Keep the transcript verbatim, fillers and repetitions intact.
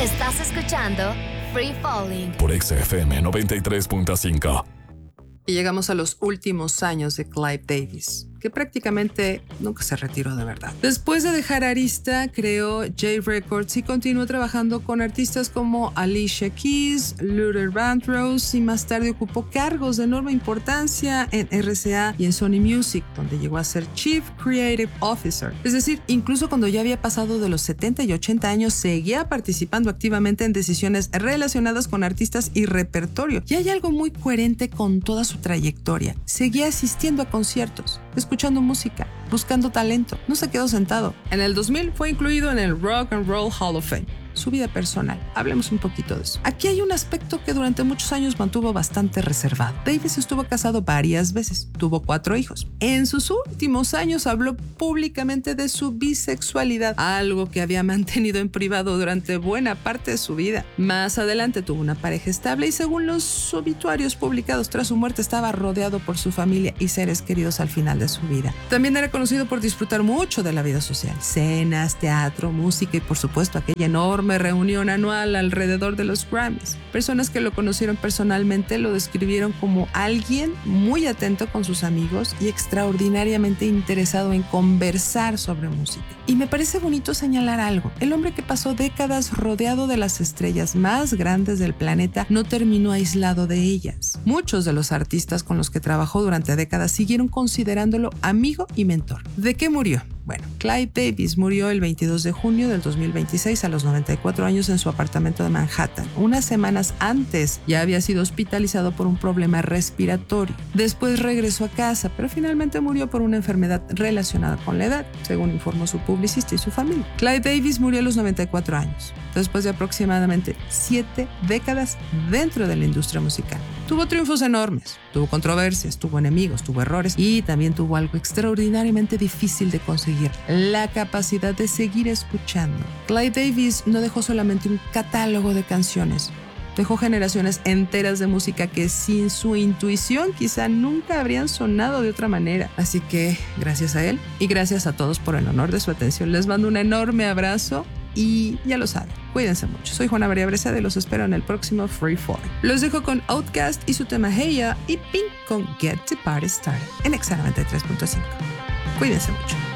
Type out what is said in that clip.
Estás escuchando Free Falling por Exa F M noventa y tres punto cinco. Y llegamos a los últimos años de Clive Davis, que prácticamente nunca se retiró de verdad. Después de dejar Arista, creó J Records y continuó trabajando con artistas como Alicia Keys, Luther Vandross y más tarde ocupó cargos de enorme importancia en R C A y en Sony Music, donde llegó a ser Chief Creative Officer. Es decir, incluso cuando ya había pasado de los setenta y ochenta años, seguía participando activamente en decisiones relacionadas con artistas y repertorio. Y hay algo muy coherente con toda su trayectoria. Seguía asistiendo a conciertos, escuchando música, buscando talento. No se quedó sentado. En el dos mil fue incluido en el Rock and Roll Hall of Fame. Su vida personal. Hablemos un poquito de eso. Aquí hay un aspecto que durante muchos años mantuvo bastante reservado. Davis estuvo casado varias veces. Tuvo cuatro hijos. En sus últimos años habló públicamente de su bisexualidad, algo que había mantenido en privado durante buena parte de su vida. Más adelante tuvo una pareja estable y según los obituarios publicados tras su muerte estaba rodeado por su familia y seres queridos al final de su vida. También era conocido por disfrutar mucho de la vida social. Cenas, teatro, música y por supuesto aquella enorme reunión anual alrededor de los Grammys. Personas que lo conocieron personalmente lo describieron como alguien muy atento con sus amigos y extraordinariamente interesado en conversar sobre música. Y me parece bonito señalar algo. El hombre que pasó décadas rodeado de las estrellas más grandes del planeta no terminó aislado de ellas. Muchos de los artistas con los que trabajó durante décadas siguieron considerándolo amigo y mentor. ¿De qué murió? Bueno, Clive Davis murió el veintidós de junio del dos mil veintiséis a los noventa y cuatro años en su apartamento de Manhattan. Unas semanas antes ya había sido hospitalizado por un problema respiratorio. Después regresó a casa, pero finalmente murió por una enfermedad relacionada con la edad, según informó su publicista y su familia. Clive Davis murió a los noventa y cuatro años, después de aproximadamente siete décadas dentro de la industria musical. Tuvo triunfos enormes, tuvo controversias, tuvo enemigos, tuvo errores y también tuvo algo extraordinariamente difícil de conseguir: la capacidad de seguir escuchando. Clive Davis no dejó solamente un catálogo de canciones, dejó generaciones enteras de música que sin su intuición quizá nunca habrían sonado de otra manera. Así que gracias a él y gracias a todos por el honor de su atención. Les mando un enorme abrazo. Y ya lo saben, cuídense mucho. Soy Juana María Bresada y los espero en el próximo Free Falling. Los dejo con Outkast y su tema Hey Ya y Pink con Get the Party Started en Exa noventa y tres punto cinco. Cuídense mucho.